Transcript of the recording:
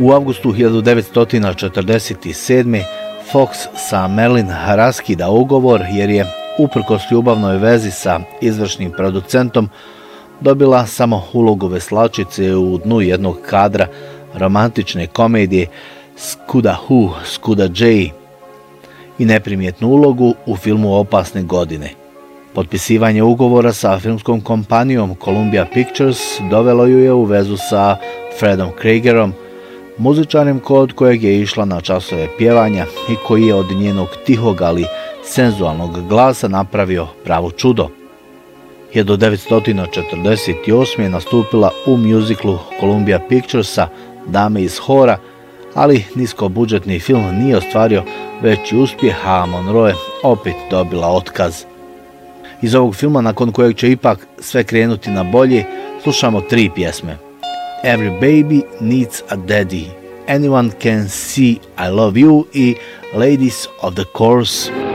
U avgustu 1947. Fox sa Merlin raskida ugovor jer je, uprkos ljubavnoj vezi sa izvršnim producentom, dobila samo ulogu veslačice u dnu jednog kadra romantične komedije Skuda Hu, Skuda J i neprimjetnu ulogu u filmu Opasne godine. Potpisivanje ugovora sa filmskom kompanijom Columbia Pictures dovelo ju je u vezu sa Fredom Kruegerom, muzičarem kod kojeg je išla na časove pjevanja i koji je od njenog tihog, ali senzualnog glasa napravio pravo čudo. 1948. je nastupila u mjuziklu Columbia Picturesa Dame iz Hora, ali niskobudžetni film nije ostvario veći uspjeh, a Monroe je opet dobila otkaz. Iz ovog filma, nakon kojeg će ipak sve krenuti na bolje, slušamo 3 pjesme. Every Baby Needs a Daddy, Anyone Can See I Love You i Ladies of the Course.